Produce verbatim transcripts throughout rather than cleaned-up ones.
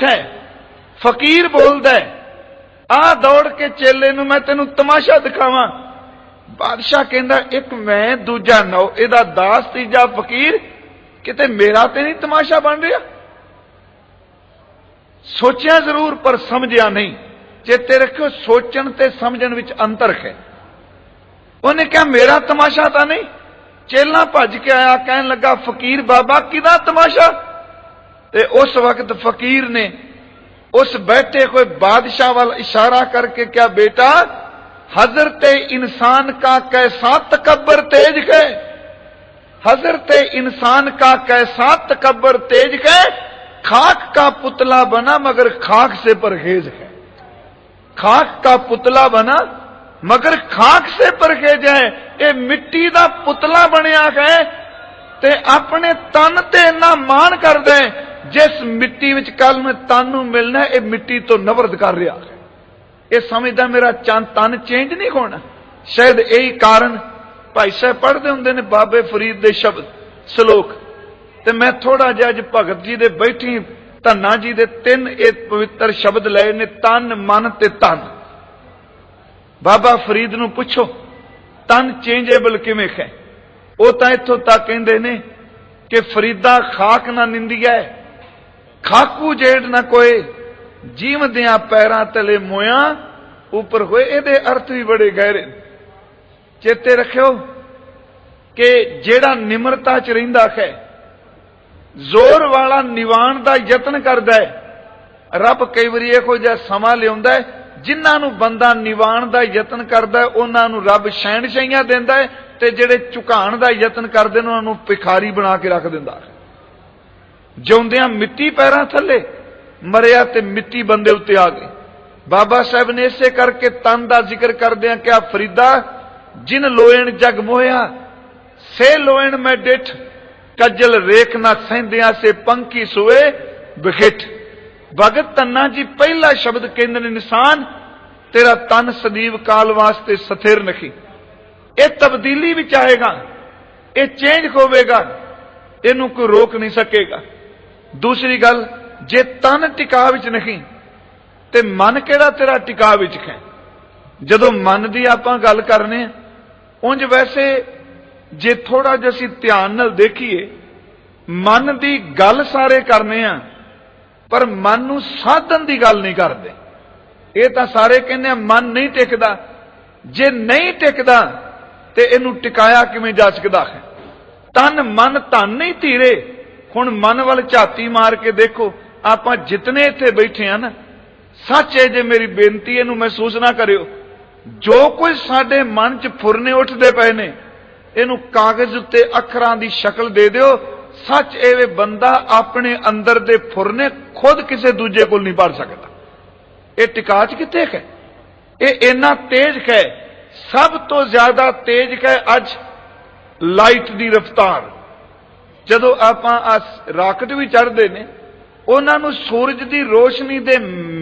है। फकीर बोलदा है, आ दौड़ के चेले नूं मैं तेनू तमाशा दिखावां। बादशाह कहंदा, एक मैं दूजा नौ, इहदा दास तीजा फकीर, किते मेरा ते नहीं तमाशा बन रहा। सोचिया जरूर पर समझिया नहीं। चेते रखियो, सोचण ते समझण विच अंतर है। उन्हें कहा मेरा तमाशा तो नहीं। चेला भज के आया, कहन लगा, फकीर बाबा किदा तमाशा? ते उस वक्त फकीर ने उस बैठे कोई बादशाह वाल इशारा करके क्या, बेटा हजरत इंसान का कैसा तकब्बर तेज है, हजरत इंसान का कैसा तकब्बर तेज है, खाक का पुतला बना मगर खाक से परहेज है। खाक का पुतला बना मगर खाक से परहेज है। ये मिट्टी का पुतला बनया है ते अपने तन ते इन्ना मान कर दे, जिस मिट्टी विच कल में तन नूं मिलना, ये मिट्टी तो नफरत कर रहा है। ये समझदा मेरा चंद तन चेंज नहीं होना। शायद यही कारण भाई साहब पढ़ते होंगे ने बाबे फरीद दे शब्द सलोक, ते मैं थोड़ा जिहा अज भगत जी दे बैठी धन्ना जी दे तीन ये पवित्र शब्द लए ने, तन मन ते तन। बाबा फरीद नूं पुछो तन चेंजेबल किवें है? वो तो इत्थों तक कहंदे ने कि फरीदा खाक ना निंदिया, खाकू जेड़ ना कोई, जीवदियां पैरां तले मोया ऊपर होए। इहदे अर्थ भी बड़े गहरे। चेते रखियो कि जेड़ा निमरता च रहिंदा है, जोर वाला निवाण दा यतन करदा है, रब कई वारी इहो जिहा समां लिआउंदा है, जिन्हां नूं बंदा निवाण दा यतन करदा है उन्हां नूं रब शहनशाहियां दिंदा है, ते जेड़े झुकाण दा यतन करदे ने उन्हां नूं भिखारी बना के रख दिंदा है। जिउंदियां मिट्टी पैरां थल्ले, मरिया ते मिट्टी बंदे उत्ते आ गई। बाबा साहब ने इसे करके तन का जिक्र करदे क्या, फरीदा जिन लोयण जग मोया से लोयण मैं डिठ, कजल रेख ना सहंदिया से पंखी सुए बिखिठ। भगत धन्ना जी पहला शब्द कहंदे ने, इंसान तेरा तन सदीव काल वास्ते स्थिर नहीं। ये तब्दीली विच आएगा, ये चेंज होवेगा, इनू कोई रोक नहीं सकेगा। दूसरी गल, जे तन टिका विच नहीं ते मन केड़ा तेरा टिका विच है। जदों मन की आपां गल करने, उंज वैसे जे थोड़ा जिहा असीं ध्यान नाल देखीए, मन की गल सारे करने आ, पर मन नूं साधन की गल नहीं करते। ये तां सारे कहने मन नहीं टिकदा। जे नहीं टिकदा ते इनू टिकाया किवें जा सकदा है? तन मन धन नहीं धीरे। हुण मन वाल झाती मार के देखो, आपां जितने इत्थे बैठे हैं ना, सच है जे मेरी बेनती इनू महसूस ना करियो, जो कुछ साडे मन च फुरने उठदे पए ने, इनू कागज उत्ते अखरां दी शक्ल दे दिओ। सच एवे बंदा अपने अंदर दे फुरने खुद किसी दूजे को नहीं पढ़ सकता। ये टिका च किथे है? ये इन्ना तेज है, सब तो ज्यादा तेज है अज लाइट की रफ्तार। जदों आपां राकेट भी चढ़ते ने, उन्हां नूं सूरज की रोशनी दे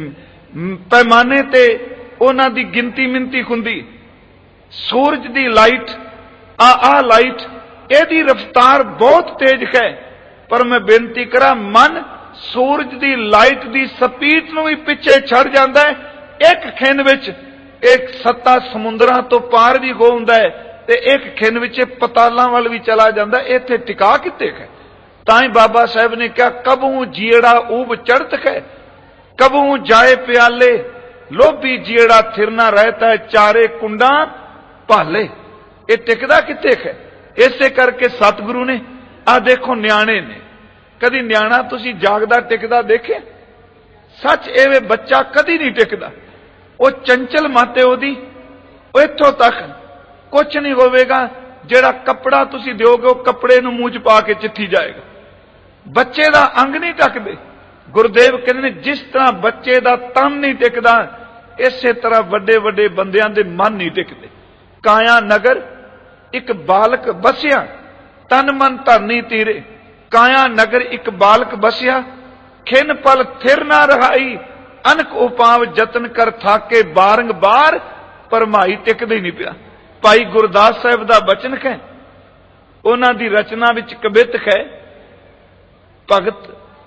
पैमाने ते उन्हां दी गिनती मिनती हुंदी। सूरज की लाइट आ आ लाइट, एदी रफ्तार बहुत तेज है, पर मैं बेनती करा, मन सूरज की लाइट की स्पीड नूं भी पिछे छड़ जाता है। एक खिन विच एक सत्ता समुद्रां तो पार भी हो हुंदा है, ते एक खिन विच पतालां वाल भी चला जाता है। इत्थे टिका किते है? ताई बाबा साहब ने कहा, कबू जीड़ा ऊब चढ़त है, कबू जाए प्याले, लोभी जीड़ा थिरना रहता है, चारे कुंडा भाले। ये टिकदा किते है? इसे करके सतगुरु ने आ देखो, न्याणे ने कदी न्याणा तुसी जागदा टिकदा देखे? सच एवे बच्चा कदी नहीं टिकदा। वो चंचल माते ओदी, इत्थों तक कुछ नहीं होवेगा। जेड़ा कपड़ा तुसी दिओगे, वो कपड़े नूं मूंह च पा के चिट्ठी जाएगा। बच्चे दा अंग नहीं टकदे। गुरुदेव कहते ने, जिस तरह बच्चे दा तन नहीं टिकदा, इसे तरह वड्डे वड्डे बंदियां दे मन नहीं टिकदे। काया नगर एक बालक बसिया, तन मन धरनी तीरे। काया नगर एक बालक बसिया, खिन पल थिर ना रहाई। अनक उपाव जतन कर थाके, बारंग बार पर माई टिकदे ही नहीं पिया। भाई गुरदास साहब दा बचन है, उन्हां दी रचना विच कवित है, भगत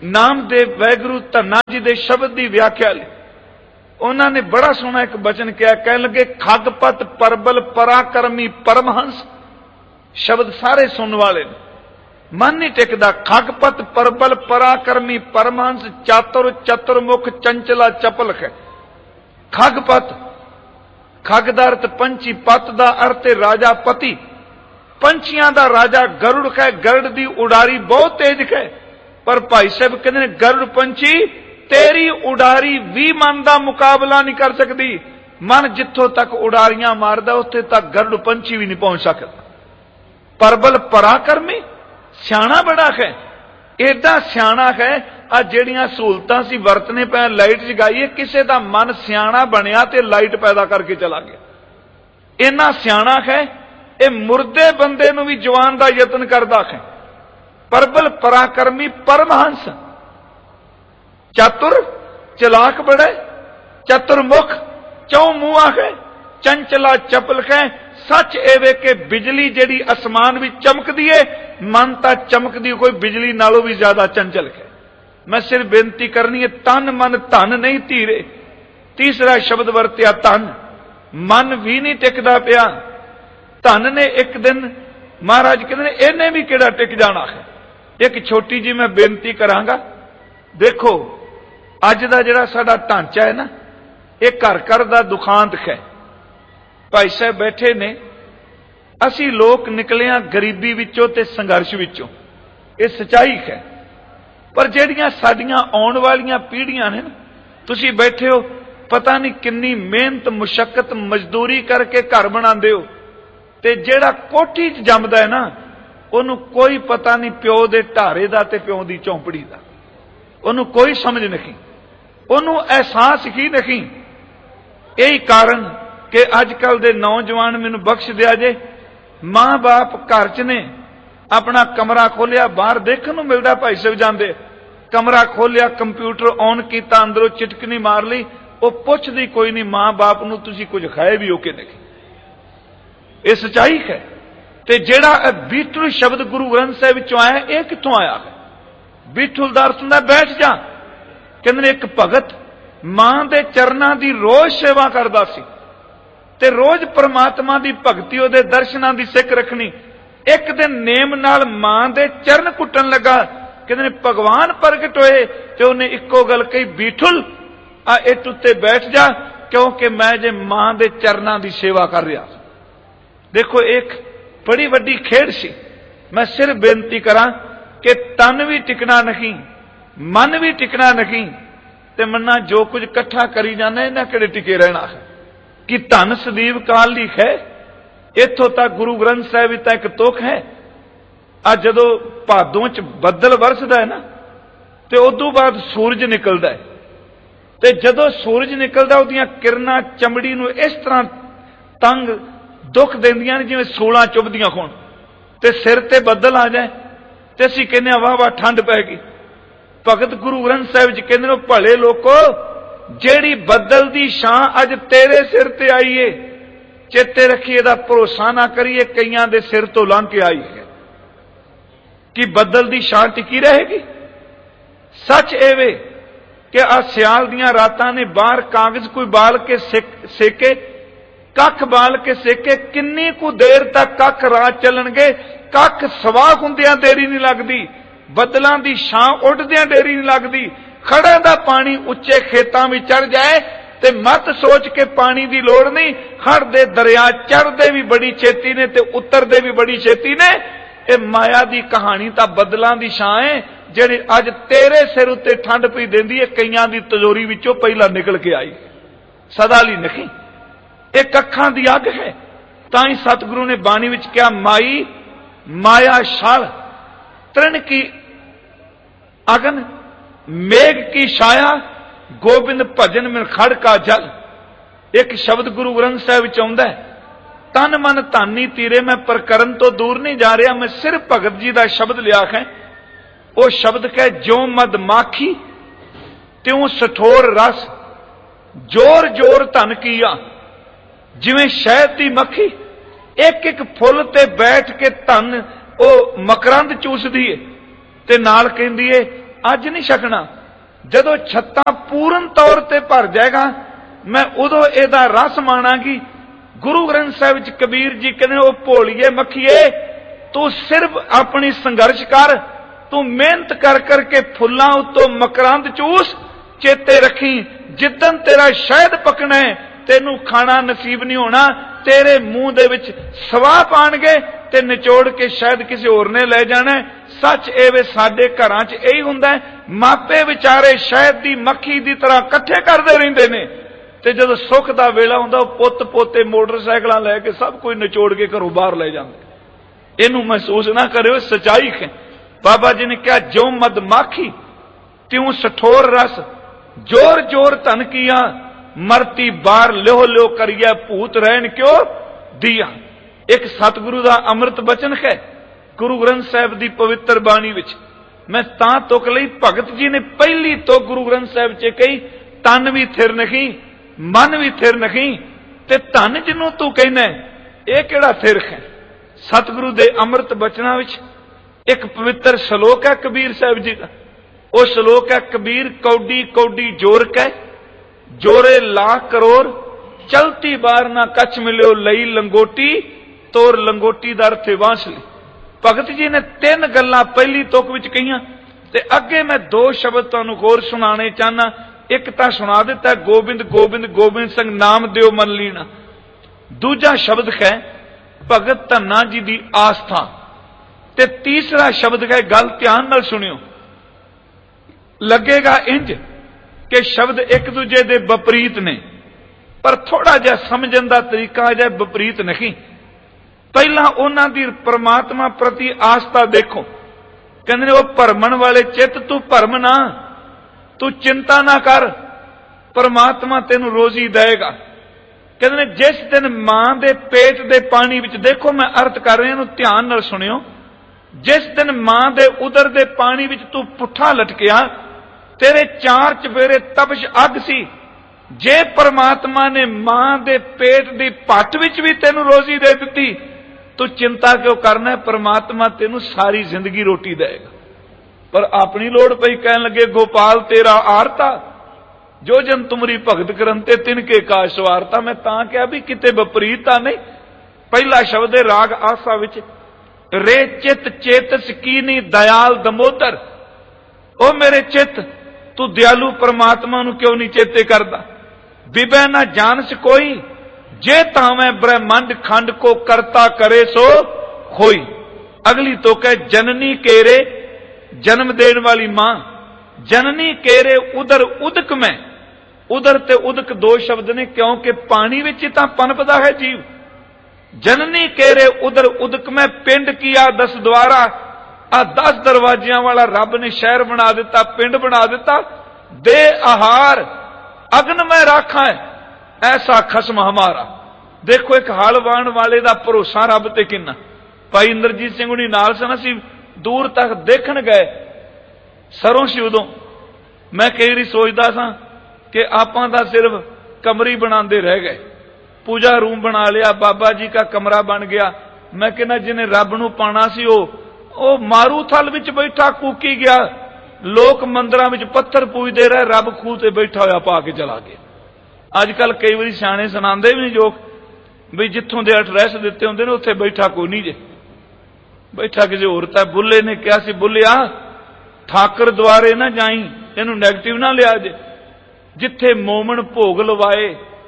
नामदेव वैगुरु धन्ना जी के शब्द की व्याख्या ली उन्होंने बड़ा सोहना एक वचन कहा, कह लगे खगपत परबल पराक्रमी परमहंस। शब्द सारे सुनने वाले ने, मन नहीं टिकता। खगपत परबल पराक्रमी परमहंस चातुर चतुर्मुख चंचला चपल है। खगपत, खग दा अर्थ पंछी, पत दा अर्थ राजा पति। पंछियां दा राजा गरुड़ है, गरुड़ दी उड़ारी बहुत तेज है। पर भाई साहब कहते गरुड़ पंछी तेरी उड़ारी भी मन का मुकाबला नहीं कर सकती। मन जिथों तक उड़ारियां मारदा उत्थे तक गरुड़ पंछी भी नहीं पहुंच सकता। परबल पराक्रमी, सियाणा बड़ा है, एडा सियाणा है। आ जेड़ियां सहूलतां सी वरतने पै, लाइट जगाईए, किसी का मन सियाणा बनया ते लाइट पैदा करके चला गया। इन्ना सियाणा है, ये मुर्दे बंदे नूं भी जवान का यतन करदा है। परबल पराक्रमी परमहंस, चतुर चलाक बड़ा, चतुर्मुख चौ मुआ है, चंचला चपल है। सच एवे के बिजली जेड़ी आसमान भी चमकदी है, मन ता चमकदी कोई बिजली नालों भी ज्यादा चंचल है। मैं सिर्फ बेनती करनी है, तन मन धन नहीं धीरे। तीसरा शब्द वरत्या धन, मन भी नहीं टिकदा पिया। धन ने एक दिन महाराज कहते इन्हें भी केड़ा टिक जाना है। एक छोटी जी मैं बेनती करांगा, देखो अज दा जिहड़ा साडा ढांचा है ना, ये घर घर दा दुखांत है। भाई साहब बैठे ने, असी लोग निकले हां गरीबी विचों ते संघर्ष विचों, ये सच्चाई है। पर जिहड़ियां साडियां आउण वालियां पीढ़ियां ने ना, तुसी बैठे हो, पता नहीं किन्नी मेहनत मुशक्कत मजदूरी करके घर बनांदे हो, ते जिहड़ा कोठी च जमदा है ना, उहनूं कोई पता नहीं प्यो दे ढारे दा ते प्यो दी चौंपड़ी दा। उहनूं कोई समझ नहीं, उहनूं एहसास ही नहीं। यही कारण कि अजकल दे नौजवान, मैनूं बख्श दिया जे, मां बाप घर च ने, अपना कमरा खोलिया, बाहर देखने को मिलता भाई साहब जाते, कमरा खोलिया, कंप्यूटर ऑन किया, अंदरों चिटकनी मार ली, वो पुछदी कोई नहीं मां बाप नूं तुसीं कुछ खाए भी हो के नहीं। ये सच्चाई है। ते जेड़ा बीठुल शब्द गुरु ग्रंथ साहिब विचों आया, यह कित्थों आया है? बीठुल दा अर्थ हुंदा बैठ जा। कहंदे एक भगत मां दे चरनां दी रोज सेवा करदा सी, ते रोज परमात्मा दी भगती, उहदे दर्शनां दी सिक रखनी। एक दिन नेम नाल मां दे चरण कुटन लगा, कहंदे भगवान प्रगट होए ते उन्हें इक्को गल कही, बीठुल आ इट उत्ते बैठ जा, क्योंकि मैं जे मां दे चरनां दी सेवा कर रहा। देखो एक बड़ी वड्डी खेड सी। मैं सिर्फ बेनती करा कि तन भी टिकना नहीं, मन भी टिकना नहीं, ते मन्ना जो कुछ इकट्ठा करी जाना इन्हां किहड़े टिके रहना है। कि धन सदीव काल ली है, इत्थों तक गुरु ग्रंथ साहिब तक एक तुक है। अज जदों भादों च बदल वरसदा है ना, ते उदों बाद सूरज निकलदा है, ते जदों सूरज निकलदा उहदियां किरनां चमड़ी नूं इस तरह तंग दुख देंदियां ने जिवें सूलां चुभदियां होण, ते सिर ते बदल आ जाए ते असीं कहने वाह वाह ठंड पै गई। भगत गुरु ग्रंथ साहिब जी कहंदे ने भले लोको, जेड़ी बदल दी छां अज तेरे सिर ते आई है, चेते रखिए दा भरोसा ना करिए, कईयां दे सिर तो लंघ के आई है। कि बदल दी छां टिकी रहेगी? सच एवे कि आ सियाल दियां रातां ने बाहर कागज कोई बाल के सेके, कख बाल के सेके, किन्नी कु देर तक कख राह चलणगे, कख सवाह हुंदियां देरी नहीं लगदी, बदलां दी छां उड़दियां देरी नहीं लगदी। खड़ां दा पानी उच्चे खेतां में चढ़ जाए ते मत सोच के पानी की लोड़ नहीं, हड़ दे दरिया चढ़ते भी बड़ी छेती ने ते उतरते भी बड़ी छेती ने। ये माया की कहानी तां बदलां दी छां है, जिहड़ी अज तेरे सिर उत्ते ठंड पई देंदी है, कईयां दी तिजोरी विचों पहिला निकल के आई, सदा लई नहीं। एक अखां दी अग है। तां ही सतगुरु ने बाणी विच कहा, माई माया शाल तृण की अगन, मेघ की छाया, गोबिंद भजन में खड़ का जल। एक शब्द गुरु ग्रंथ साहिब विच आउंदा है, तन मन धानी तीरे। मैं प्रकरण तो दूर नहीं जा रहा, मैं सिर्फ भगत जी का शब्द लिया है। वो शब्द कह, ज्यों मद माखी त्यों सठोर रस, जोर जोर धन किया, जिवें शहद की मक्खी। एक एक फुल ते बैठ के धन वो मकरंद चूसदी है, ते नाल कहंदी है अज नहीं छकना, जदों छत्ता पूर्ण तौर ते भर जाएगा मैं उदों इहदा रस माणांगी। गुरु ग्रंथ साहिब च कबीर जी कहते ओ भोलिए मखीए तू सिर्फ अपनी संघर्ष कर, तू मेहनत कर करके फुल्लां उत्तों मकरंद चूस, चेते रखी जिदन तेरा शहद पकना है तेनू खाना नसीब नहीं होना, तेरे मुंह दे विच सवाह पाणगे ते निचोड़ के शायद किसी होर ने ले जाना। सच एवे साडे घरां च यही हुंदा है, मापे विचारे शहद दी मक्खी दी तरह इकट्ठे करदे रहिंदे ने ते जदों सुख दा वेला हुंदा पुत्त पोते मोटरसाइकिलां लैके सब कोई निचोड़ के घरों बाहर ले जांदे। इहनूं महसूस ना करियो, सच्चाई है। बाबा जी ने कहा जो मधमाखी त्यों सठोर रस, जोर जोर धन किया, मरती बार ल्यो ल्यो करिए भूत रहन क्यों दिया। एक सतगुरु का अमृत बचन है गुरु ग्रंथ साहिब की पवित्र बाणी विच। मैं तां तुक लई, भगत जी ने पहली तो गुरु ग्रंथ साहिब च कही तन भी थिर नहीं, मन भी थिर नहीं, ते धन जिन्हों तू कहना यह केड़ा थिर है। सतगुरु दे अमृत बचना विच एक पवित्र श्लोक है कबीर साहिब जी का। वह श्लोक है कबीर कौडी कौडी जोर कै, जोरे लाख करोड़, चलती बार ना कछ मिलो लई लंगोटी, तोर लंगोटी दा अर्थ बांसली। भगत जी ने तीन गल्लां पहली तुक विच कहियां ते अगे मैं दो शब्द तुहानूं होर सुनाने चाहना। एक तां सुना दिता गोबिंद गोबिंद गोबिंद सिंह नाम दिओ मन लीना। दूजा शब्द है भगत धन्ना जी दी आस्था ते तीसरा शब्द है, गल ध्यान नाल सुनियो, लगेगा इंज कि शब्द एक दूजे दे विपरीत ने, पर थोड़ा जिहा समझण दा तरीका अजे विपरीत नहीं। पहला उन्हां दी परमात्मा प्रति आस्था देखो। कहंदे ने वो भरमण वाले चित तू भरम ना, तू चिंता ना कर, परमात्मा तेनू रोजी देगा। कहंदे ने जिस दिन मां दे पेट दे पानी विच, देखो मैं अर्थ कर रहा हूं ध्यान नाल सुनियो, जिस दिन मां दे उदर दे पानी विच तू पुठा लटकिया, तेरे चार चफेरे तपश अग सी। जे परमात्मा ने मां दे पेट दी पट विच भी तेनू रोजी दे दिती, तू चिंता क्यों करना है, परमात्मा तेनू सारी जिंदगी रोटी देगा। पर अपनी लोड़ पई कहन लगे गोपाल तेरा आरता, जो जन तुमरी भगत करंते तिनके का सवारता। मैं तां क्या भी किते विपरीता नहीं। पहला शब्द है राग आसा विच, रे चित चेतस कीनी दयाल दमोदर। ओ मेरे चित तू दयालु परमात्मा नू क्यों नहीं चेते करदा। विबह ना जानस कोई, जे तावें ब्रह्मंड खंड को करता करे सो होई। अगली तो कह जननी केरे, जन्म देने वाली मां, जननी केरे उदर उदक में। उदर ते उदक दो शब्द ने क्योंकि पानी विच तां पनपदा है जीव। जननी केरे उदर उदक में, पिंड किया दस द्वारा। आ दस दरवाजियां वाला रब ने शहर बना दिता, पिंड बना दिता। दे आहार अग्न में राखा है, ऐसा खसम हमारा। देखो एक हल वाहण वाले का भरोसा रब ते किन्ना। भाई इंद्रजीत सिंह उन्हीं नाल सन, असीं दूर तक देखण गए, सरों सी उदों। मैं कई बारी सोचदा सां कि आपां तां सिर्फ कमरी बनांदे रह गए, पूजा रूम बना लिया, बाबा जी का कमरा बन गया। मैं कहना जिन्हें रब नूं पाना सी ओ ओ मारूथल विच बैठा कूकी गया। लोग मंदिरां विच पत्थर पूजदे रहे, रब खूह ते बैठा होया पा के चला गया। अजकल कई बारी सियाणे सुणांदे भी नहीं जोक भी जिथों दे एड्रैस दिते हुंदे ने उत्थे बैठा कोई नहीं जे, बैठा किसी होर ता। बुल्ले ने कहा सी बुल्लिया ठाकर द्वारे ना जाई, इहनूं नैगेटिव ना लिया जे। जिथे मोमन भोग लवाए,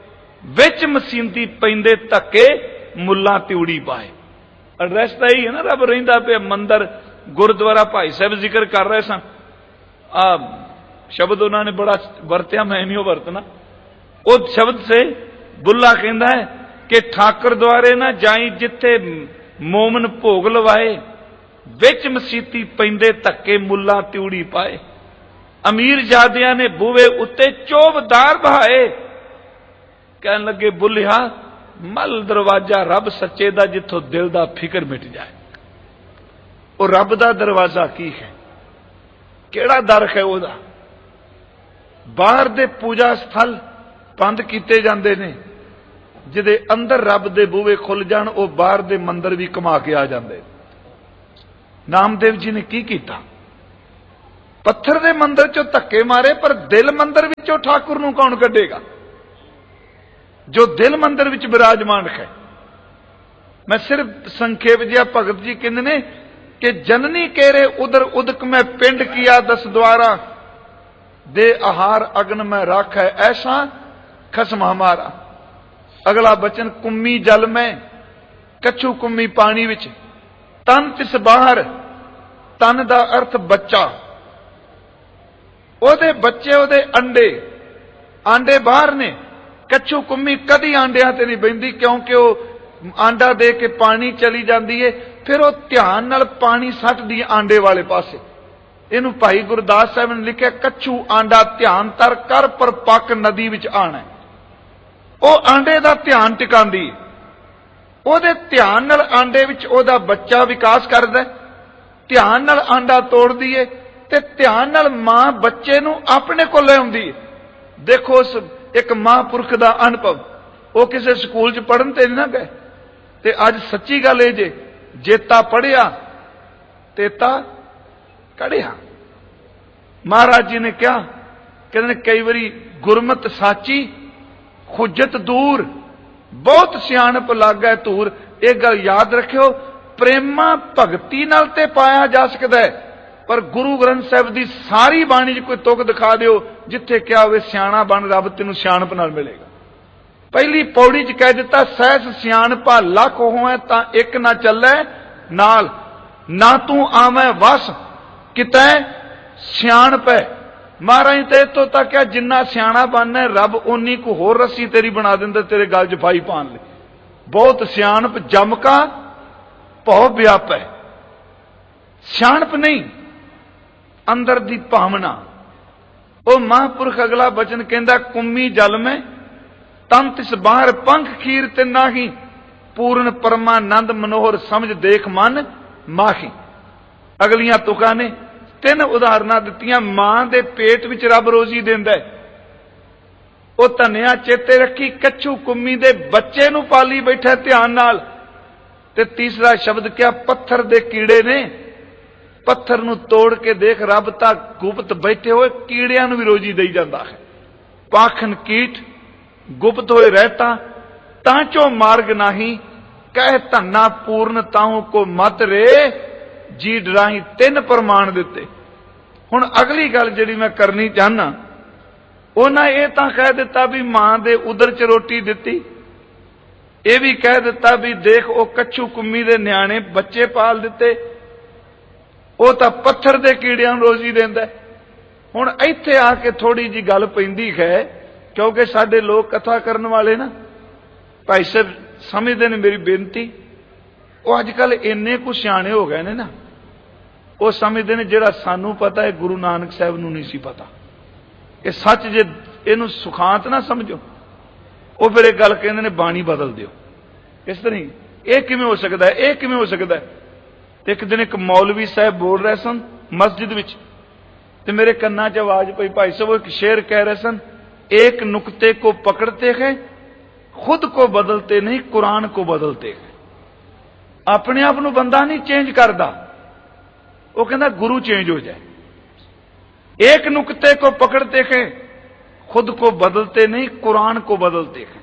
विच मसींदी पैंदे धक्के, मुल्लां तिउड़ी पाए। एड्रैस तो यही है ना, रब रहिंदा पिया मंदिर गुरुद्वारा। भाई साहब जिक्र कर रहे सन, आ शब्द उन्होंने बड़ा वरत्या, मैं नहीं वरतना। उस शब्द से बुल्ला कहता है कि ठाकर द्वारे ना जाई, जिथे मोमन भोग लवाए, विच मसीती पैंदे धक्के, मुल्ला तिउड़ी पाए। अमीर जादिया ने बूहे उत्ते चौबदार बहाए। कहन लगे बुलिया मल दरवाजा रब सच्चे दा, जिथों दिल दा फिकर मिट जाए। वो रब दा दरवाजा की है, केड़ा दर है ओदा। बाहर दे पूजा स्थल बंद कीते जांदे ने, जिदे अंदर रब दे बूहे खुल जाण, वो बाहर दे मंदिर भी घुमा के आ जांदे। नामदेव जी ने की कीता, पत्थर दे मंदिर चो धक्के मारे, पर दिल मंदिर विचों ठाकुर नूं कौन कढेगा? जो दिल मंदिर विच विराजमान है। मैं सिर्फ संखेप जिहा भगत जी कहंदे ने कि जननी केरे उदर उदक में पिंड किया दस द्वारा, दे आहार अग्न में राख है ऐसा खसम हमारा। अगला वचन, कुम्मी जल में कछु कुम्मी पानी विच, तन तिस बाहर, तन दा अर्थ बच्चा, ओदे बच्चे ओदे अंडे, आंडे बाहर ने। कछु कुम्मी कदी आंडिया ते नहीं बहिंदी, क्योंकि वह आंडा दे के पानी चली जाती है, फिर वह ध्यान नाल पानी सटदी आंडे वाले पासे। इनू भाई गुरदास साहब ने लिखा, कछु आंडा ध्यान तर कर पर पक नदी विच आना। वह आंडे का ध्यान टिकांदी, ओदे ध्यान नाल आंडे विच ओदा बच्चा विकास करदा, ध्यान नाल आंडा तोड़दी है ते ध्यान नाल मां बच्चे नूं अपने कोल ले आउंदी है। देखो उस एक महापुरख का अनुभव, वो किसी स्कूल च पढ़न ते नहीं ना गए, ते अज सच्ची गल है जे जेता पढ़िया तेता कढ़िया। महाराज जी ने क्या कहते, कई बारी गुरमत साची खुजत दूर, बहुत सियाणप लाग है धूर। एक गल याद रखियो, प्रेमा भगती नाल ते पाया जा सकता है, पर गुरु ग्रंथ साहब की सारी बाणी च कोई तुक दिखा दिओ जिथे क्या होवे सियाणा बन, रब तेनू सियाणप नाल मिलेगा। पहली पौड़ी च कह दिता, सहस सियाणपा लख होवे तां एक ना चलै नाल, ना तू आवे वस कितै सियाणप है। महाराज ते इत्थों तक क्या, जिन्ना सियाणा बनना है रब उन्नी को होर रस्सी तेरी बना दिंदा तेरे गल च फाई पाण लई। बहुत सियाणप जम का भौ व्याप है, सियाणप नहीं अंदर दी भावना। ओ महापुरख अगला वचन कहंदा, कुम्मी जल में तन तिस बाहर पंख खीर ते नाही, पूर्ण परमानंद मनोहर समझ देख मन माही। अगलियां तुकां ने तीन उदाहरणा दित्तियां। मां दे पेट विच रब रोजी देंदा है, ओ धनिया चेते रखी, कछु कुम्मी दे बच्चे नूं पाली बैठा ध्यान नाल। ते तीसरा शब्द क्या, पत्थर दे कीड़े ने, पत्थर नूं तोड़ के देख, रब तां गुप्त बैठे हुए कीड़ियां नूं भी रोजी दई जांदा है। पाखन कीट गुप्त होए रहता, तांचो मार्ग नाही, कह धन्ना पूर्ण ताहू को मत रे, जी डराही। तीन प्रमाण दिते। हुण अगली गल जिहड़ी मैं करनी चाहना, उन्हां ये तां कह दिता भी मां दे उदर च रोटी दिती, ये भी कह दिता भी देख वो कछु कुम्मी दे न्याणे बच्चे पाल दिते, वो तां पत्थर दे कीड़ियां नूं रोजी देंदा। हुण इत्थे आके थोड़ी जी गल पैंदी है, क्योंकि साडे लोग कथा करन वाले ना भाई साहब समझदे ने मेरी बेनती, वो अजकल इन्ने कुछ सियाणे हो गए ने ना, वो समझदे ने जिहड़ा सानू पता है गुरु नानक साहब नूं नहीं सी पता। ये सच जे इहनूं सुखांत ना समझो, वो फिर एक गल कहंदे ने बाणी बदल दिओ। इस तरह ये किवें हो सकदा है, ये किवें हो सकदा है। एक दिन एक मौलवी साहब बोल रहे सन मस्जिद विच, ते मेरे कन्ना च आवाज पई, भाई साहब वो एक शेर कह रहे सन, एक नुक्ते को पकड़ते हैं खुद को बदलते नहीं, कुरान को बदलते हैं। अपने आप नूं बंदा नहीं चेंज करता, वो कहता गुरु चेंज हो जाए। एक नुक्ते को पकड़ते हैं खुद को बदलते नहीं, कुरान को बदलते हैं।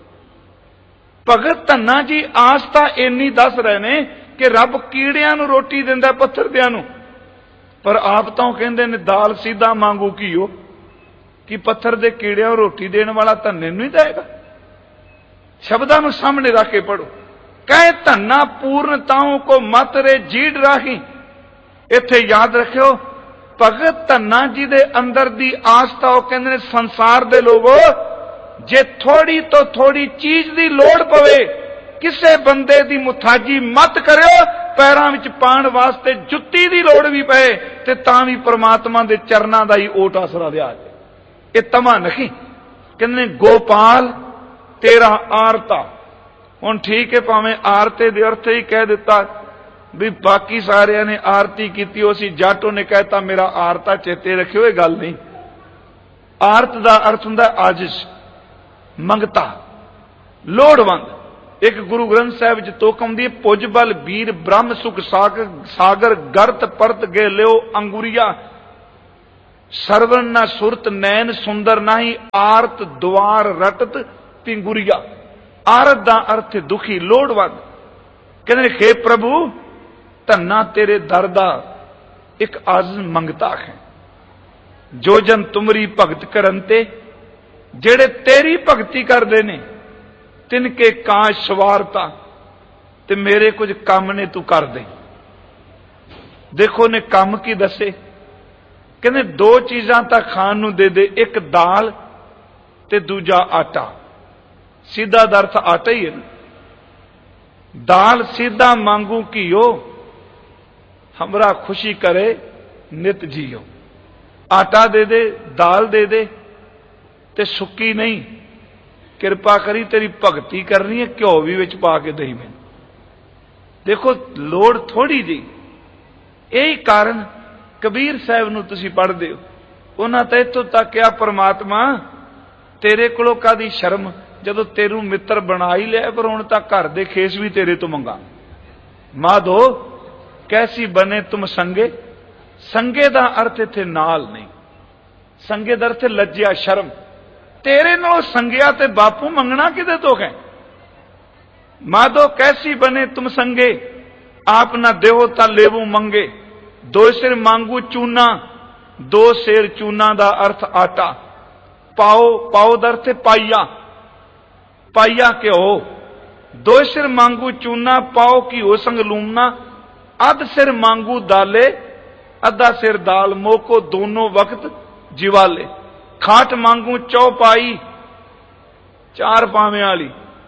भगत धन्ना जी आस्था इन्नी दस रहे ने कि रब कीड़ियां नूं रोटी दिंदा पत्थर दियां नूं, पर आप तो कहंदे ने दाल सीधा मांगू घीओ, कि पत्थर दे कीड़ियां नूं रोटी देण वाला धन्ने नूं ही देगा। शब्दां नूं सामने रख के पढ़ो, कह धन्ना पूर्णताओं को मत रे जीड़ राही। इत्थे याद रखियो, भगत धन्ना जी दे अंदर दी आस्था, वो कहंदे ने संसार दे लोगो, जे थोड़ी तो थोड़ी चीज दी लोड़ पवे, किसे बंदे दी मुथाजी मत करियो। पैरां विच पाण वास्ते जुत्ती दी लोड़ भी पए ते तां भी परमात्मा दे चरनां दा ही ओट आसरा दिया जाए। ये तमा नहीं, कहंदे गोपाल तेरा आरता। हुण ठीक है, भावें आरते दे अर्थ ही कह दिता भी बाकी सारियां ने आरती कीती, उसी जाटो ने कहता मेरा आरता, चेते रखियो ये गल नहीं। आरत दा अर्थ हुंदा आजिज, मंगता, लोड़वंद। एक गुरु ग्रंथ साहब च तुक आउंदी है, पुज बल वीर ब्रह्म सुख सागर सागर गर्त परत गे लियो अंगुरिया। ਸਰਵਨ ਨਾ ਸੁਰਤ ਨੈਣ ਸੁੰਦਰ ਨਾਹੀ ਆਰਤ ਦੁਆਰ ਰਟਤ ਪਿੰਗੁਰੀਆ। ਆਰਤ ਦਾ ਅਰਥ ਦੁਖੀ ਲੋੜਵੰਦ। ਕਹਿੰਦੇ ਖੇ ਪ੍ਰਭੂ ਧੰਨਾ ਤੇਰੇ ਦਰ ਦਾ ਇੱਕ ਆਜ਼ਨ ਮੰਗਤਾ ਹੈ। ਜੋ ਜਨ ਤੁਮਰੀ ਭਗਤ ਕਰਨ ਤੇ, ਜਿਹੜੇ ਤੇਰੀ ਭਗਤੀ ਕਰਦੇ ਨੇ, ਤਿਨਕੇ ਕਾਂਚ ਸਵਾਰਤਾ, ਤੇ ਮੇਰੇ ਕੁਝ ਕੰਮ ਨੇ ਤੂੰ ਕਰ ਦੇ। ਦੇਖੋ ਨੇ ਕੰਮ ਕੀ ਦੱਸੇ। ਕਹਿੰਦੇ ਦੋ ਚੀਜ਼ਾਂ ਤਾਂ ਖਾਣ ਨੂੰ ਦੇ ਦੇ, ਇੱਕ ਦਾਲ ਤੇ ਦੂਜਾ ਆਟਾ। ਸਿੱਧਾ ਦਾ ਅਰਥ ਆਟਾ ਹੀ ਹੈ। ਦਾਲ ਸਿੱਧਾ ਮੰਗੂ ਘੀਓ, ਹਮਰਾ ਖੁਸ਼ੀ ਕਰੇ ਨਿਤ ਜੀਓ। ਆਟਾ ਦੇ ਦੇ, ਦਾਲ ਦੇ ਦੇ, ਤੇ ਸੁੱਕੀ ਨਹੀਂ, ਕਿਰਪਾ ਕਰੀ ਤੇਰੀ ਭਗਤੀ ਕਰਨੀ ਹੈ, ਘਿਓ ਵੀ ਵਿੱਚ ਪਾ ਕੇ ਦਈ ਮੈਨੂੰ। ਦੇਖੋ ਲੋੜ ਥੋੜੀ ਜੀ। ਇਹੀ ਕਾਰਨ ਕਬੀਰ ਸਾਹਿਬ ਨੂੰ ਤੁਸੀਂ ਪੜ੍ਹਦੇ ਹੋ। ਉਹਨਾਂ ਤਾਂ ਇੱਥੋਂ ਤੱਕ ਕਿਹਾ ਪਰਮਾਤਮਾ ਤੇਰੇ ਕੋਲੋਂ ਕਾਦੀ ਸ਼ਰਮ, ਜਦੋਂ ਤੈਨੂੰ ਮਿੱਤਰ ਬਣਾ ਹੀ ਲਿਆ, ਪਰ ਹੁਣ ਤਾਂ ਘਰ ਦੇ ਖੇਸ ਵੀ ਤੇਰੇ ਤੋਂ ਮੰਗਾ। ਮਾਧੋ ਕੈਸੀ ਬਨੇ ਤੁਮ ਸੰਗੇ। ਸੰਗੇ ਦਾ ਅਰਥ ਇੱਥੇ ਨਾਲ ਨਹੀਂ, ਸੰਗੇ ਦਾ ਅਰਥ ਲੱਜਿਆ ਸ਼ਰਮ। ਤੇਰੇ ਨਾਲ ਸੰਗਿਆ ਤੇ ਬਾਪੂ ਮੰਗਣਾ ਕਿਤੇ ਤੋਂ ਹੈ। ਮਾਧੋ ਕੈਸੀ ਬਨੇ ਤੁਮ ਸੰਗੇ, ਆਪ ਨਾ ਦੇਵੋ ਤਾਂ ਲੇਵੂ ਮੰਗੇ। ਦੋ ਸਿਰ ਮੰਗੂ ਚੂਨਾ, ਦੋ ਸਿਰ ਚੂਨਾ ਦਾ ਅਰਥ ਆਟਾ। ਪਾਓ, ਪਾਓ ਦਾ ਅਰਥ ਪਾਈਆ, ਪਾਈਆ ਘਿਓ। ਦੋ ਸਿਰ ਮੰਗੂ ਚੂਨਾ, ਪਾਓ ਘਿਓ ਸੰਗ ਲੂਮਨਾ। ਅੱਧ ਸਿਰ ਮੰਗੂ ਦਾਲੇ, ਅੱਧਾ ਸਿਰ ਦਾਲ। ਮੋਕੋ ਦੋਨੋਂ ਵਕਤ ਜਿਵਾਲੇ। ਖਾਟ ਮੰਗੂ ਚੌਪਾਈ, ਚਾਰ ਪਾਵਿਆਂ ਵਾਲੀ।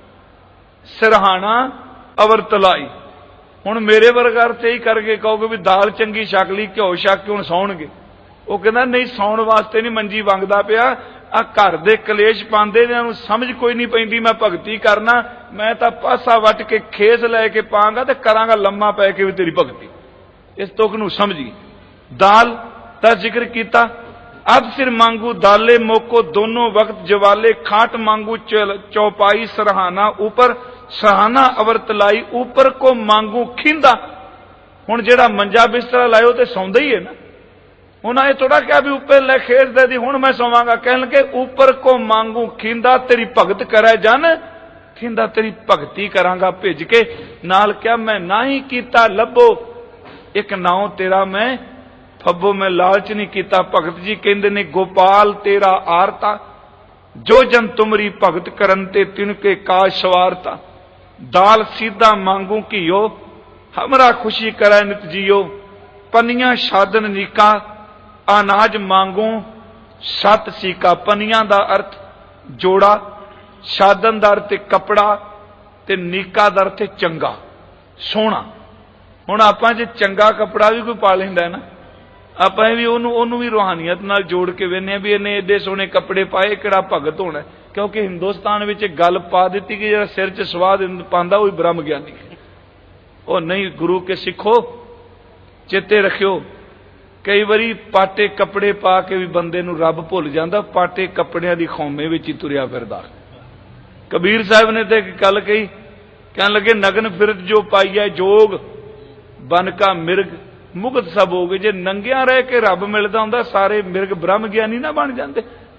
ਸਿਰਹਾਣਾ ਅਵਰ ਤਲਾਈ। ਹੁਣ ਮੇਰੇ ਵਰਗਾ ਅਰਥ ਹੀ ਕਰਕੇ ਕਹੋਗੇ ਵੀ ਦਾਲ ਚੰਗੀ ਛਕ ਲਈ, ਘਿਓ ਛਕ ਕੇ ਹੁਣ ਸੌਣਗੇ। ਉਹ ਕਹਿੰਦਾ ਨਹੀਂ, ਸੌਣ ਵਾਸਤੇ ਨਹੀਂ ਮੰਜੀ ਵੰਗਦਾ ਪਿਆ। ਆ ਘਰ ਦੇ ਕਲੇਸ਼ ਪਾਉਂਦੇ, ਇਹਨਾਂ ਨੂੰ ਸਮਝ ਕੋਈ ਨਹੀਂ ਪੈਂਦੀ। ਮੈਂ ਭਗਤੀ ਕਰਨਾ, ਮੈਂ ਤਾਂ ਪਾਸਾ ਵੱਟ ਕੇ ਖੇਸ ਲੈ ਕੇ ਪਾਂਗਾ ਤੇ ਕਰਾਂਗਾ ਲੰਮਾ ਪੈ ਕੇ ਵੀ ਤੇਰੀ ਭਗਤੀ। ਇਸ ਤੁਕ ਨੂੰ ਸਮਝੀ। ਦਾਲ ਦਾ ਜ਼ਿਕਰ ਕੀਤਾ। ਅਬ ਸਿਰ ਮੰਗੂ ਦਾਲੇ, ਮੋਕੋ ਦੋਨੋਂ ਵਕਤ ਜਵਾਲੇ। ਖਾਟ ਮੰਗੂ ਚੌਪਾਈ, ਸਰਹਾਨਾ ऊपर, ਸਰਹਾਨਾ ਅਵਰ ਤਲਾਈ। ऊपर को ਮੰਗੂ ਖਿੰਦਾ। ਹੁਣ ਜਿਹੜਾ ਮੰਜਾ ਬਿਸਤਰਾ ਲਾਇਓ ਤੇ ਸੌਂਦਾ ਹੀ ਹੈ ਨਾ। ਉਹਨਾਂ ਇਹ ਥੋੜਾ ਕਿਹਾ ਵੀ ਉੱਪਰ ਲੈ ਖੇਸ ਦੇ ਦੀ ਹੁਣ ਮੈਂ ਸੌਵਾਂਗਾ। ਕਹਿਣ ਲੱਗੇ ऊपर को ਮੰਗੂ ਖਿੰਦਾ, ਤੇਰੀ ਭਗਤ ਕਰੇ ਜਨ ਖਿੰਦਾ, ਤੇਰੀ ਭਗਤੀ ਕਰਾਂਗਾ ਭਿੱਜ ਕੇ। ਨਾਲ ਕਿਹਾ ਮੈਂ ਨਾ ਹੀ ਕੀਤਾ ਲੱਭੋ, ਇੱਕ ਨਾਉ ਤੇਰਾ ਮੈਂ ਫੱਬੋ, ਮੈਂ ਲਾਲਚ ਨਹੀਂ ਕੀਤਾ। ਭਗਤ ਜੀ ਕਹਿੰਦੇ ਨੇ ਗੋਪਾਲ ਤੇਰਾ ਆਰਤਾ, ਜੋ ਜਨ ਤੁਮਰੀ ਭਗਤ ਕਰਨ ਤੇ ਤਿਨਕੇ ਕਾਜ ਸਵਾਰਤਾ। ਦਾਲ ਸਿੱਧਾ ਮੰਗੂ ਘੀਓ, ਹਮਰਾ ਖੁਸ਼ੀ ਕਰੇ ਨਿਤ ਜੀਓ। ਪਨੀਆਂ ਸਾਧਨ ਨੀਕਾ, ਅਨਾਜ ਮੰਗੂ ਸਤ ਸੀਕਾ। ਪਨੀਆਂ ਦਾ ਅਰਥ ਜੋੜਾ, ਸਾਧਨ ਦਾ ਅਰਥ ਕੱਪੜਾ, ਤੇ ਨੀਕਾ ਦਾ ਅਰਥ ਚੰਗਾ ਸੋਹਣਾ। ਹੁਣ ਆਪਾਂ ਜੇ ਚੰਗਾ ਕੱਪੜਾ ਵੀ ਕੋਈ ਪਾ ਲੈਂਦਾ ਨਾ, ਆਪਾਂ ਵੀ ਉਹਨੂੰ ਉਹਨੂੰ ਵੀ ਰੂਹਾਨੀਅਤ ਨਾਲ ਜੋੜ ਕੇ ਵੇਖਦੇ ਵੀ ਇਹਨੇ ਏਡੇ ਸੋਹਣੇ ਕੱਪੜੇ ਪਾਏ, ਕਿਹੜਾ ਭਗਤ ਹੋਣਾ। ਕਿਉਂਕਿ ਹਿੰਦੁਸਤਾਨ ਵਿੱਚ ਗੱਲ ਪਾ ਦਿੱਤੀ ਕਿ ਜਿਹੜਾ ਸਿਰ 'ਚ ਸਵਾਦ ਪਾਉਂਦਾ ਉਹ ਬ੍ਰਹਮ ਗਿਆਨੀ ਹੈ। ਉਹ ਨਹੀਂ, ਗੁਰੂ ਕੇ ਸਿੱਖੋ, ਚੇਤੇ ਰੱਖਿਓ। ਕਈ ਵਾਰੀ ਪਾਟੇ ਕੱਪੜੇ ਪਾ ਕੇ ਵੀ ਬੰਦੇ ਨੂੰ ਰੱਬ ਭੁੱਲ ਜਾਂਦਾ। ਪਾਟੇ ਕੱਪੜਿਆਂ ਦੀ ਖੌਮੇ ਵਿੱਚ ਹੀ ਤੁਰਿਆ ਫਿਰਦਾ। ਕਬੀਰ ਸਾਹਿਬ ਨੇ ਤੇ ਇੱਕ ਗੱਲ ਕਹੀ, ਕਹਿਣ ਲੱਗੇ ਨਗਨ ਫਿਰਤ ਜੋ ਪਾਈਐ ਜੋਗ, ਬਨ ਕਾ ਮਿਰਗ ਮੁਕਤ ਸਭ ਹੋ ਗਏ। ਜੇ ਨੰਗਿਆਂ ਰਹਿ ਕੇ ਰੱਬ ਮਿਲਦਾ ਹੁੰਦਾ, ਸਾਰੇ ਮਿਰਗ ਬ੍ਰਹਮ ਗਿਆਨੀ ਨਾ ਬਣ ਜਾਂਦੇ।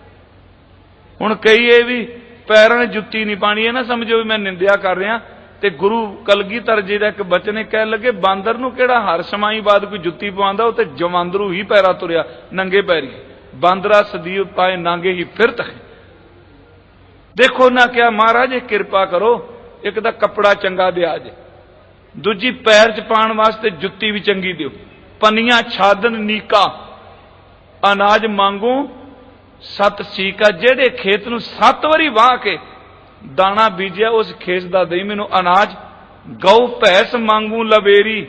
ਹੁਣ ਕਈ ਇਹ ਵੀ ਪੈਰਾਂ 'ਚ ਜੁੱਤੀ ਨਹੀਂ ਪਾਣੀ, ਇਹ ਨਾ ਸਮਝੋ ਵੀ ਮੈਂ ਨਿੰਦਿਆ ਕਰ ਰਿਹਾ। ਤੇ ਗੁਰੂ ਕਲਗੀਧਰ ਜੀ ਦਾ ਇੱਕ ਬਚਨ ਕਹਿਣ ਲੱਗੇ, ਬਾਂਦਰ ਨੂੰ ਕਿਹੜਾ ਹਰ ਸਮਾਈ ਬਾਅਦ ਕੋਈ ਜੁੱਤੀ ਪਵਾਉਂਦਾ, ਉਹ ਤੇ ਜਵਾਂਦਰੂ ਹੀ ਪੈਰਾ ਤੁਰਿਆ ਨੰਗੇ ਪੈਰੀ। ਬਾਂਦਰਾ ਸਦੀਵ ਪਾਏ ਨਾਂਗੇ ਹੀ ਫਿਰਤ ਹੈ। ਦੇਖੋ ਨਾ ਕਿਹਾ ਮਹਾਰਾਜ ਇਹ ਕਿਰਪਾ ਕਰੋ, ਇੱਕ ਤਾਂ ਕੱਪੜਾ ਚੰਗਾ ਦਿਆ ਜੇ, ਦੂਜੀ ਪੈਰ 'ਚ ਪਾਉਣ ਵਾਸਤੇ ਜੁੱਤੀ ਵੀ ਚੰਗੀ ਦਿਓ। ਪਨੀਆਂ ਛਾਦਨ ਨੀਕਾ, ਅਨਾਜ ਮੰਗੂ ਸਤ ਸੀਕਾ। ਜਿਹੜੇ ਖੇਤ ਨੂੰ ਸੱਤ ਵਾਰੀ ਵਾਹ ਕੇ ਦਾਣਾ ਬੀਜਿਆ, ਉਸ ਖੇਤ ਦਾ ਦੇਈ ਮੈਨੂੰ ਅਨਾਜ। ਗਊ ਭੈਂਸ ਮੰਗੂ ਲਵੇਰੀ,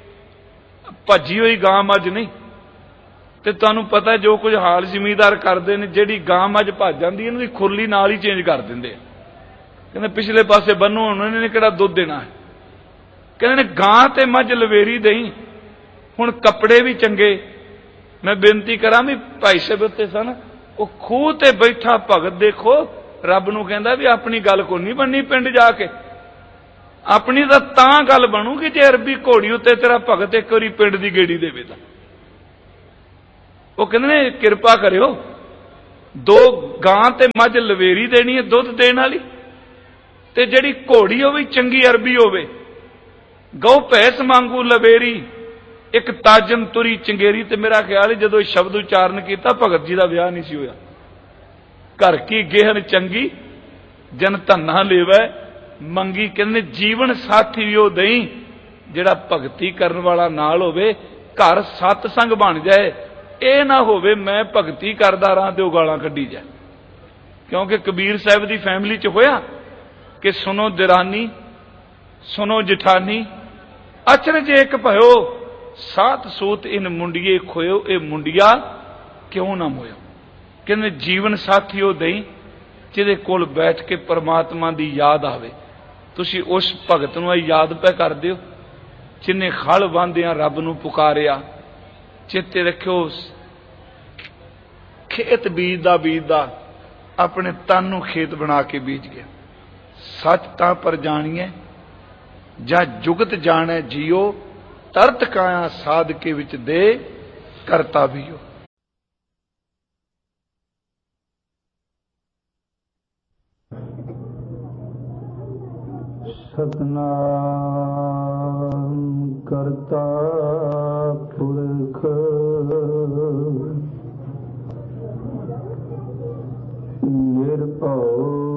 ਭੱਜੀ ਹੋਈ ਗਾਂ ਮੱਝ ਨਹੀਂ। ਤੇ ਤੁਹਾਨੂੰ ਪਤਾ ਜੋ ਕੁਝ ਹਾਲ ਜ਼ਿਮੀਂਦਾਰ ਕਰਦੇ ਨੇ, ਜਿਹੜੀ ਗਾਂ ਮੱਝ ਭੱਜ ਜਾਂਦੀ ਇਹਨਾਂ ਦੀ ਖੁਰਲੀ ਨਾਲ ਹੀ ਚੇਂਜ ਕਰ ਦਿੰਦੇ ਆ। ਕਹਿੰਦੇ ਪਿਛਲੇ ਪਾਸੇ ਬੰਨੋ, ਉਹਨਾਂ ਨੇ ਕਿਹੜਾ ਦੁੱਧ ਦੇਣਾ ਹੈ। ਕਹਿੰਦੇ ਨੇ ਗਾਂ ਤੇ ਮੱਝ ਲਵੇਰੀ ਦਈ। ਹੁਣ ਕੱਪੜੇ ਵੀ ਚੰਗੇ। ਮੈਂ ਬੇਨਤੀ ਕਰਾਂ ਵੀ ਭਾਈ ਸਾਹਿਬ ਉੱਤੇ ਸਨ, ਉਹ ਖੂਹ ਤੇ ਬੈਠਾ ਭਗਤ ਦੇਖੋ, ਰੱਬ ਨੂੰ ਕਹਿੰਦਾ ਵੀ ਆਪਣੀ ਗੱਲ ਕੋਈ ਨਹੀਂ ਬਣਨੀ ਪਿੰਡ ਜਾ ਕੇ। ਆਪਣੀ ਤਾਂ ਤਾਂ ਗੱਲ ਬਣੂਗੀ ਜੇ ਅਰਬੀ ਘੋੜੀ ਉੱਤੇ ਤੇਰਾ ਭਗਤ ਇੱਕ ਵਾਰੀ ਪਿੰਡ ਦੀ ਗੇੜੀ ਦੇਵੇ ਤਾਂ। ਉਹ ਕਹਿੰਦੇ ਨੇ ਕਿਰਪਾ ਕਰਿਓ, ਦੋ ਗਾਂ ਤੇ ਮੱਝ ਲਵੇਰੀ ਦੇਣੀ ਹੈ ਦੁੱਧ ਦੇਣ ਵਾਲੀ, ਤੇ ਜਿਹੜੀ ਘੋੜੀ ਉਹ ਵੀ ਚੰਗੀ ਅਰਬੀ ਹੋਵੇ। ਗਊ ਭੈਂਸ ਵਾਂਗੂ ਲਵੇਰੀ, ਇੱਕ ਤਾਜਨ ਤੁਰੀ ਚੰਗੇਰੀ। ਤੇ ਮੇਰਾ ਖਿਆਲ ਹੈ ਜਦੋਂ ਸ਼ਬਦ ਉਚਾਰਨ ਕੀਤਾ ਭਗਤ ਜੀ ਦਾ ਵਿਆਹ ਨਹੀਂ ਸੀ ਹੋਇਆ। ਘਰ ਕੀ ਗੇਹਨ ਚੰਗੀ ਜਨ ਧੰਨਾ ਲੇਵੈ ਮੰਗੀ। ਕਹਿੰਦੇ ਜੀਵਨ ਸਾਥੀ ਉਹ ਦਈ ਜਿਹੜਾ ਭਗਤੀ ਕਰਨ ਵਾਲਾ ਨਾਲ ਹੋਵੇ, ਘਰ ਸਤਸੰਗ ਬਣ ਜਾਏ। ਇਹ ਨਾ ਹੋਵੇ ਮੈਂ ਭਗਤੀ ਕਰਦਾ ਰਹਾਂ ਤੇ ਉਹ ਗਾਲਾਂ ਕੱਢੀ ਜਾਏ। ਕਿਉਂਕਿ ਕਬੀਰ ਸਾਹਿਬ ਦੀ ਫੈਮਿਲੀ ਚ ਹੋਇਆ ਕਿ ਸੁਨੋ ਦਿਰਾਨੀ ਸੁਨੋ ਜਠਾਨੀ ਅਚਰਜ ਇੱਕ ਭਇਓ, ਸਾਤ ਸੂਤ ਇਨ ਮੁੰਡੀਏ ਖੋਇਓ। ਇਹ ਮੁੰਡਿਆ ਕਿਉਂ ਨਾ ਮੋਇਓ। ਕਹਿੰਦੇ ਜੀਵਨ ਸਾਥੀ ਉਹ ਦਈ ਜਿਹਦੇ ਕੋਲ ਬੈਠ ਕੇ ਪਰਮਾਤਮਾ ਦੀ ਯਾਦ ਆਵੇ। ਤੁਸੀਂ ਉਸ ਭਗਤ ਨੂੰ ਯਾਦ ਪੈ ਕਰਦੇ ਹੋ ਜਿਹਨੇ ਖਲ ਵਾਂਦਿਆਂ ਰੱਬ ਨੂੰ ਪੁਕਾਰਿਆ। ਚੇਤੇ ਰੱਖਿਓ, ਖੇਤ ਬੀਜਦਾ ਬੀਜਦਾ ਆਪਣੇ ਤਨ ਨੂੰ ਖੇਤ ਬਣਾ ਕੇ ਬੀਜ ਗਿਆ। ਸੱਚ ਤਾਂ ਪਰ ਜਾਣੀਏ ਜਾਂ ਜੁਗਤ ਜਾਣੈ ਜੀਓ, ਤਰਤ ਕਾਇਆ ਸਾਧ ਕੇ ਵਿੱਚ ਦੇ ਕਰਤਾ ਵੀਓ। ਸਤਨਾਮ ਕਰਤਾ ਪੁਰਖ ਨਿਰਭਉ